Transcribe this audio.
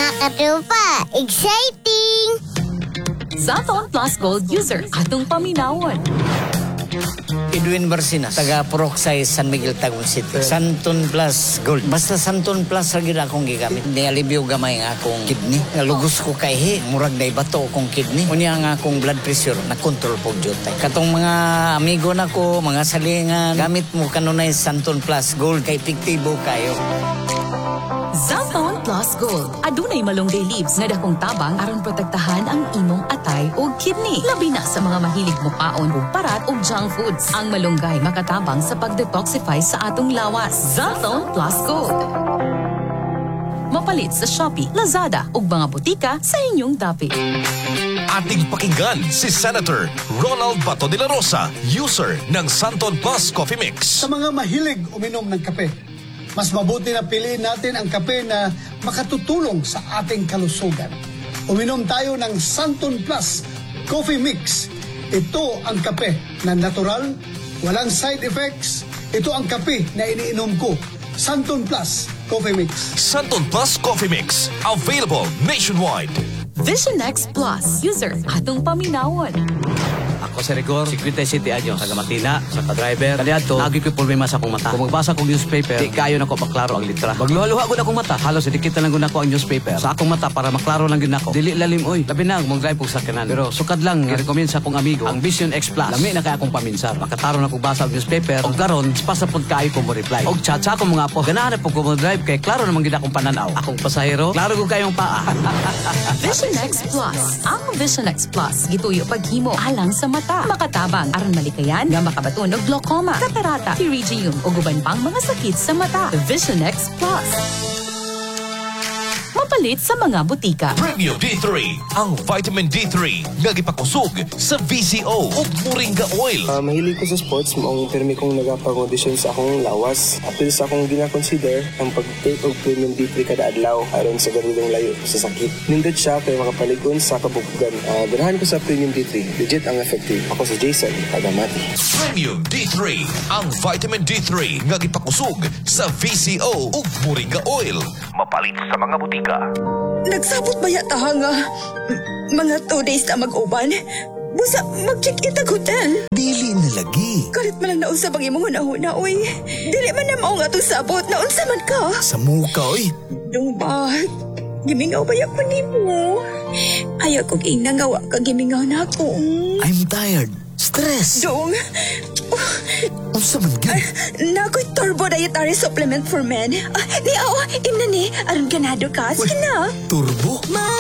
Mga katrupa, exciting! Zaton Plus Gold user, atong paminawon. Edwin Barcina, taga Poroxay, San Miguel, Tagum City. Santon Plus Gold. Basta Santon Plus lagi na akong gigamit. Nialibyo gamay nga akong kidney. Nalugos ko kay murag na ibato akong kidney. Unya nga akong blood pressure na control po jutay. Katong mga amigo na ko, mga salingan, gamit mo kanunay Santon Plus Gold kay epektibo kayo. Zaton Plus Gold. Adunay malunggay leaves nga dakong tabang aron protektahan ang imong atay o kidney. Labi na sa mga mahilig mukaon o parat o junk foods. Ang malunggay makatabang sa pag-detoxify sa atong lawas. Zaton Plus Gold. Mapalit sa Shopee, Lazada ug mga butika sa inyong dapit. Ating pakinggan si Senator Ronald Bato de la Rosa, user ng Santon Plus Coffee Mix. Sa mga mahilig uminom ng kape, mas mabuti na piliin natin ang kape na makatutulong sa ating kalusugan. Uminom tayo ng Santon Plus Coffee Mix. Ito ang kape na natural, walang side effects. Ito ang kape na iniinom ko. Santon Plus Coffee Mix. Santon Plus Coffee Mix, available nationwide. Vision X Plus user, atong paminawon. Ako si Rigor, 57 anyos, taga Matina, sa ka-driver. Kaliadto, lagi ko'y problema sa akong mata. Kung magbasa kong newspaper, di kayo na ko maklaro ang litra. Magluha-luha ko na akong mata, halos idikit na lang ko ang newspaper. Sa akong mata para maklaro lang din ako. Dili lalim, oy. Labi na, mag-drive po sa kanan. Pero sukad lang, i-recommend sa akong amigo, ang Vision X Plus. Lami na kaya akong paminsar. Makataro na kong basa ang newspaper. Og karon, pasapod kayo ko mo reply. Og chat sa akong mga po. Ganahan po ko mo drive kay klaro naman gid akong pananaw. Akong pasahero, klaro ko kayong paa. Vision X Plus. Ang Vision X Plus, gituyo paghimo alang sa mata. Makatabang aron malikayan nga makabaton og glaucoma, katarata, pterygium ug uban pang mga sakit sa mata. Vision X Plus. Mapalit sa mga butika. Premium D3, ang vitamin D3 nga gipakusog sa VCO ug Moringa Oil. Mahilig ko sa sports, maong permi kong nagapang-audition sa akong lawas. Apil sa akong gina-consider ang pag-take og Premium D3 kada adlaw aron sa garudong layo sa sakit. Nindot siya kay makapaligon sa kabubugan. Ganahan ko sa Premium D3. Legit ang effective. Ako si Jason, taga-Mati. Premium D3, ang vitamin D3 nga gipakusog sa VCO ug Moringa Oil. Mapalit sa mga butika. Nagsabot ba yata nga? Mga 2 days na mag-uban? Busa, mag-check-in ang hotel. Dili na lagi. Kalit man lang naunsa bang imong una-una, oy. Dili man na mao nga itong sabot. Naunsa man ka? Sa muka, oy. Dong ba? Gimingaw ba yan pa ni mo? Ayaw kong inangawa ka gimingaw na ako. I'm tired. Stress. Dong. Unsa man gyud? Nako'y turbo dietary supplement for men. Ni imna ni. Aron ganado ka. Sige na. Turbo?